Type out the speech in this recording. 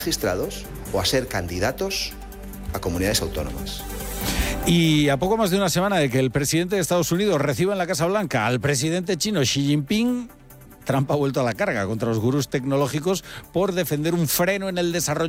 registrados o a ser candidatos a comunidades autónomas. Y a poco más de una semana de que el presidente de Estados Unidos reciba en la Casa Blanca al presidente chino Xi Jinping, Trump ha vuelto a la carga contra los gurús tecnológicos por defender un freno en el desarrollo